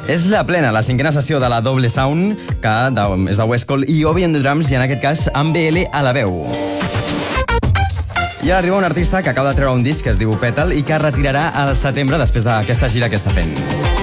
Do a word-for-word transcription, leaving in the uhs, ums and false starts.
És la plena, la cinquena sessió de la Doble Sound, que de, és de Westcol i Obi and the Drums, i en aquest cas amb B L a la veu. I ara arriba un artista que acaba de treure un disc que es diu Petal i que retirarà al setembre després d'aquesta gira que està fent.